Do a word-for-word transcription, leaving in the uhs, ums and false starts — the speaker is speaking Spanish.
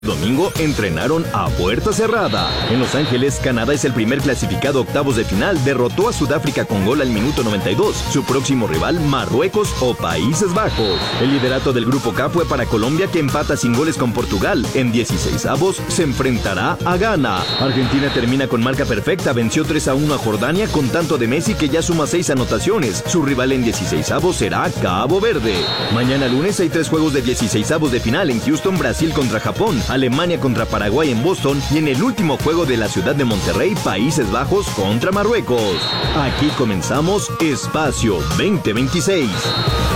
Domingo entrenaron a puerta cerrada. En Los Ángeles, Canadá es el primer clasificado a octavos de final. Derrotó a Sudáfrica con gol al minuto noventa y dos. Su próximo rival, Marruecos o Países Bajos. El liderato del Grupo K fue para Colombia, que empata sin goles con Portugal. En dieciseisavos se enfrentará a Ghana. Argentina termina con marca perfecta. Venció tres a uno a Jordania con tanto de Messi, que ya suma seis anotaciones. Su rival en dieciseisavos será Cabo Verde. Mañana lunes hay tres juegos de dieciseisavos de final. En Houston, Brasil contra Japón. Alemania contra Paraguay en Boston, y en el último juego de la ciudad de Monterrey, Países Bajos contra Marruecos. Aquí comenzamos Espacio veinte veintiséis.